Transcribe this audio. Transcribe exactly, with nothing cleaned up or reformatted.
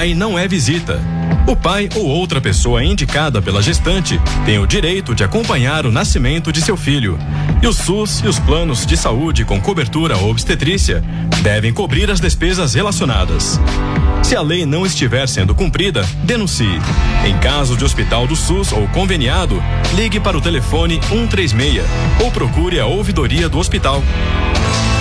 pai não é visita. O pai ou outra pessoa indicada pela gestante tem o direito de acompanhar o nascimento de seu filho. E o SUS e os planos de saúde com cobertura obstetrícia devem cobrir as despesas relacionadas. Se a lei não estiver sendo cumprida, denuncie. Em caso de hospital do SUS ou conveniado, ligue para o telefone cento e trinta e seis ou procure a ouvidoria do hospital.